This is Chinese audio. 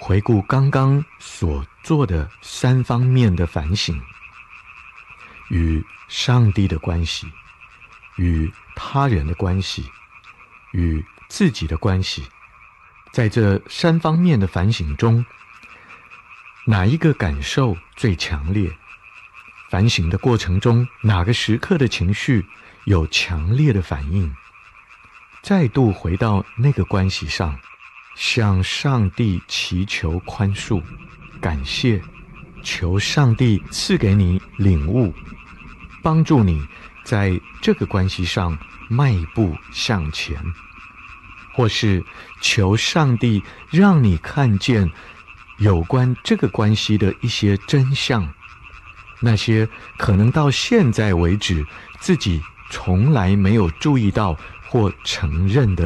回顾刚刚所做的3方面的反省：与上帝的关系，与他人的关系，与自己的关系。在这3方面的反省中，哪一个感受最强烈？反省的过程中，哪个时刻的情绪有强烈的反应？再度回到那个关系上，向上帝祈求宽恕、感谢，求上帝赐给你领悟，帮助你在这个关系上迈步向前，或是求上帝让你看见有关这个关系的一些真相，那些可能到现在为止自己从来没有注意到或承认的